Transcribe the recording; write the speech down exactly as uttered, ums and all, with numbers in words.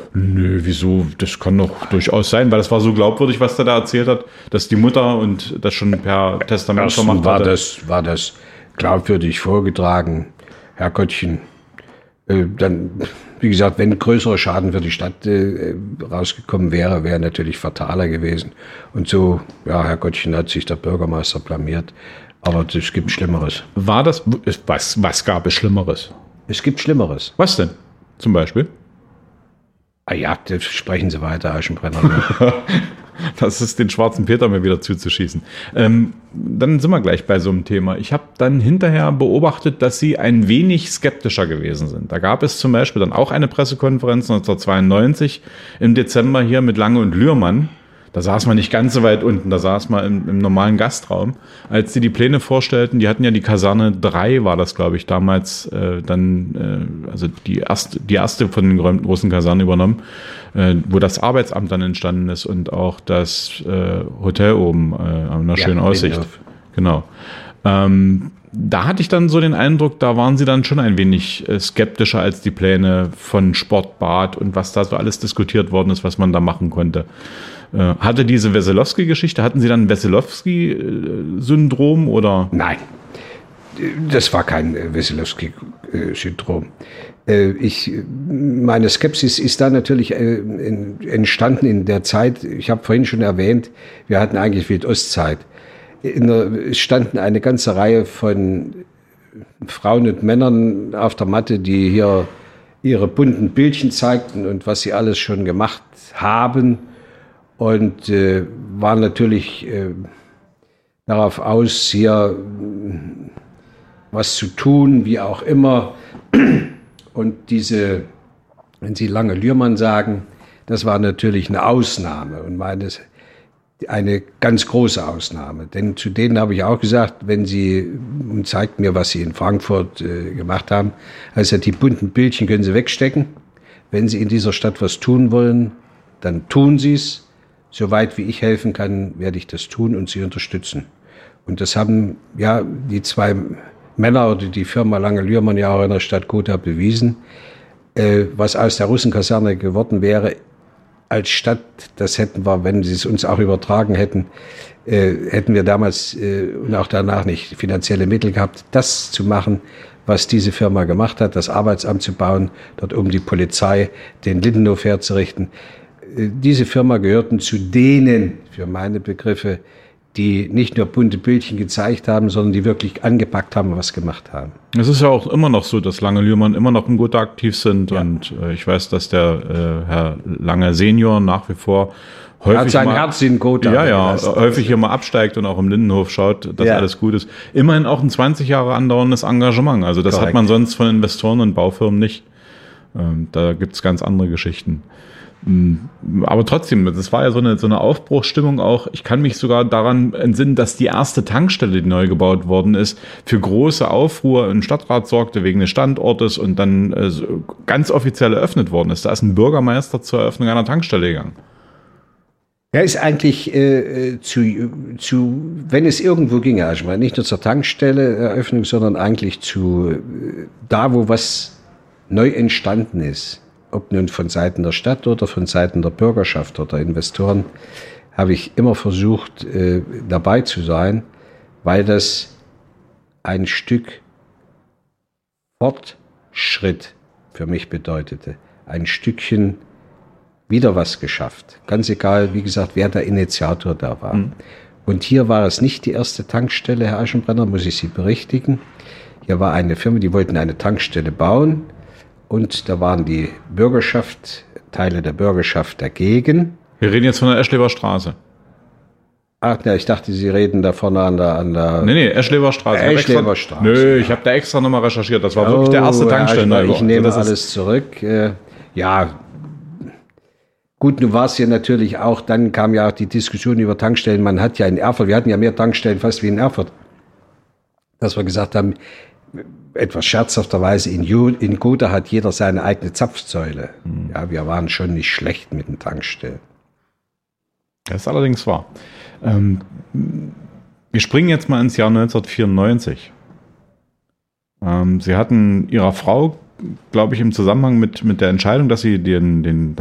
Nö, wieso? Das kann doch durchaus sein, weil das war so glaubwürdig, was der da erzählt hat, dass die Mutter und das schon per Testament vermacht war hatte. Das, war das glaubwürdig vorgetragen, Herrgottchen. Äh, dann, wie gesagt, wenn größerer Schaden für die Stadt äh, rausgekommen wäre, wäre natürlich fataler gewesen. Und so, ja, Herrgottchen, hat sich der Bürgermeister blamiert. Aber es gibt Schlimmeres. War das, was, was gab es Schlimmeres? Es gibt Schlimmeres. Was denn? Zum Beispiel? Ah ja, das sprechen Sie weiter, Aschenbrenner. Das ist den schwarzen Peter mir wieder zuzuschießen. Ähm, dann sind wir gleich bei so einem Thema. Ich habe dann hinterher beobachtet, dass Sie ein wenig skeptischer gewesen sind. Da gab es zum Beispiel dann auch eine Pressekonferenz neunzehnhundertzweiundneunzig im Dezember hier mit Lange und Lührmann. Da saß man nicht ganz so weit unten, da saß man im, im normalen Gastraum. Als die die Pläne vorstellten, die hatten ja die Kaserne drei, war das, glaube ich, damals äh, dann, äh, also die erste, die erste von den geräumten großen Kasernen übernommen, äh, wo das Arbeitsamt dann entstanden ist und auch das äh, Hotel oben äh, an einer ja, schönen Aussicht. Genau. Ähm, da hatte ich dann so den Eindruck, da waren sie dann schon ein wenig äh, skeptischer als die Pläne von Sportbad und was da so alles diskutiert worden ist, was man da machen konnte. Hatte diese Weselowski-Geschichte, hatten Sie dann ein Weselowski-Syndrom oder? Nein, das war kein Weselowski-Syndrom. Ich, meine Skepsis ist da natürlich entstanden in der Zeit, ich habe vorhin schon erwähnt, wir hatten eigentlich Wildostzeit. In der, es standen eine ganze Reihe von Frauen und Männern auf der Matte, die hier ihre bunten Bildchen zeigten und was sie alles schon gemacht haben. Und äh, war natürlich äh, darauf aus, hier äh, was zu tun, wie auch immer. Und diese, wenn Sie Lange Lührmann sagen, das war natürlich eine Ausnahme und meines eine ganz große Ausnahme. Denn zu denen habe ich auch gesagt, wenn Sie, und zeigt mir, was Sie in Frankfurt äh, gemacht haben, also die bunten Bildchen können Sie wegstecken. Wenn Sie in dieser Stadt was tun wollen, dann tun Sie es. Soweit wie ich helfen kann, werde ich das tun und Sie unterstützen. Und das haben ja die zwei Männer oder die Firma Lange Lührmann ja auch in der Stadt Gotha bewiesen. Äh, was aus der Russenkaserne geworden wäre, als Stadt, das hätten wir, wenn sie es uns auch übertragen hätten, äh, hätten wir damals äh, und auch danach nicht finanzielle Mittel gehabt, das zu machen, was diese Firma gemacht hat, das Arbeitsamt zu bauen, dort oben die Polizei, den Lindenhof herzurichten. Diese Firma gehörten zu denen, für meine Begriffe, die nicht nur bunte Bildchen gezeigt haben, sondern die wirklich angepackt haben und was gemacht haben. Es ist ja auch immer noch so, dass Lange Lührmann immer noch in Gotha aktiv sind. Ja. Und äh, ich weiß, dass der äh, Herr Lange Senior nach wie vor häufig er hat sein mal, Herz in Gotha. Ja, ja, häufig hier mal absteigt und auch im Lindenhof schaut, dass ja. alles gut ist. Immerhin auch ein zwanzig Jahre andauerndes Engagement. Also das Korrekt. Hat man sonst von Investoren und Baufirmen nicht. Ähm, da gibt's ganz andere Geschichten. Aber trotzdem, das war ja so eine, so eine Aufbruchsstimmung auch. Ich kann mich sogar daran entsinnen, dass die erste Tankstelle, die neu gebaut worden ist, für große Aufruhr im Stadtrat sorgte wegen des Standortes und dann äh, ganz offiziell eröffnet worden ist. Da ist ein Bürgermeister zur Eröffnung einer Tankstelle gegangen. Er ist eigentlich äh, zu, zu, wenn es irgendwo ginge, also nicht nur zur Tankstelle-Eröffnung, sondern eigentlich zu äh, da, wo was neu entstanden ist. Ob nun von Seiten der Stadt oder von Seiten der Bürgerschaft oder Investoren, habe ich immer versucht, äh, dabei zu sein, weil das ein Stück Fortschritt für mich bedeutete. Ein Stückchen wieder was geschafft. Ganz egal, wie gesagt, wer der Initiator da war. Mhm. Und hier war es nicht die erste Tankstelle, Herr Aschenbrenner, muss ich Sie berichtigen. Hier war eine Firma, die wollten eine Tankstelle bauen. Und da waren die Bürgerschaft, Teile der Bürgerschaft dagegen. Wir reden jetzt von der Eschlewer Straße. Ach, ja, ich dachte, Sie reden da vorne an der... An der nee, nee, Eschlewer Straße. Eschlewer Straße. Nö, ich habe da extra nochmal recherchiert. Das war oh, wirklich der erste Tankstellenneubau. Ich, ich nehme also alles zurück. Äh, ja, gut, nun war es ja natürlich auch, dann kam ja auch die Diskussion über Tankstellen. Man hat ja in Erfurt, wir hatten ja mehr Tankstellen fast wie in Erfurt, dass wir gesagt haben, etwas scherzhafterweise, in, Ju, in Gotha hat jeder seine eigene Zapfsäule. Mhm. Ja, wir waren schon nicht schlecht mit den Tankstellen. Das ist allerdings wahr. Ähm, wir springen jetzt mal ins Jahr neunzehnhundertvierundneunzig. Ähm, Sie hatten Ihrer Frau, glaube ich, im Zusammenhang mit, mit der Entscheidung, dass Sie den, den